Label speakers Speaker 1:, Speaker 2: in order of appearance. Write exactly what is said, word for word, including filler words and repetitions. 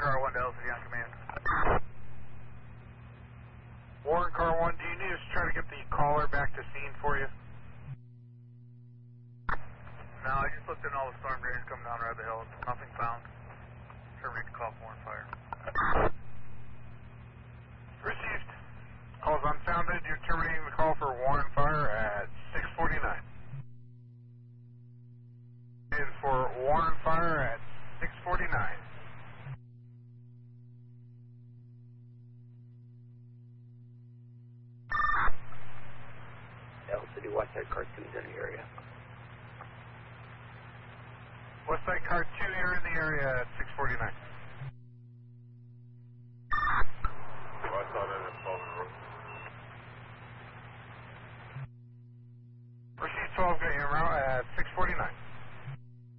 Speaker 1: Car one to L C D on command.
Speaker 2: Warren Car one, do you need us to try to get the caller back to scene for you?
Speaker 1: No, I just looked in all the storm drains coming down Red Hill. Nothing found. Terminate the call for Warren Fire.
Speaker 2: Received. Call's unfounded. You're terminating the call for Warren Fire at six forty-nine. And for Warren Fire at six forty-nine.
Speaker 3: L C D Westside Car two is in the area.
Speaker 2: Westside Car two, you're in the area at six forty-nine.